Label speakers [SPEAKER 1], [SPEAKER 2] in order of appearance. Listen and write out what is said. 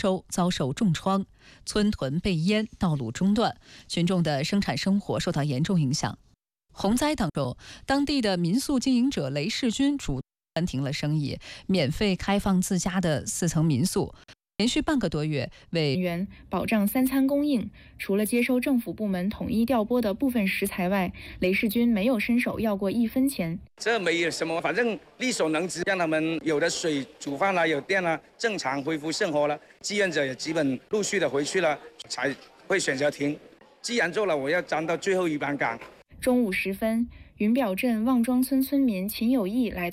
[SPEAKER 1] 州遭受重创，村屯被淹，道路中断，群众的生产生活受到严重影响。洪灾当中，当地的民宿经营者雷世军主动暂停了生意，免费开放自家的4层民宿。连续半个多月为
[SPEAKER 2] 员保障3餐供应，除了接收政府部门统一调拨的部分食材外，雷世军没有伸手要过1分钱。
[SPEAKER 3] 这没有什么，反正力所能及，让他们有的水煮饭了，有电了，正常恢复生活了。志愿者也基本陆续的回去了，才会选择停。既然做了，我要站到最后一班岗。
[SPEAKER 2] 中午时分，云表镇望庄村村民秦有义来到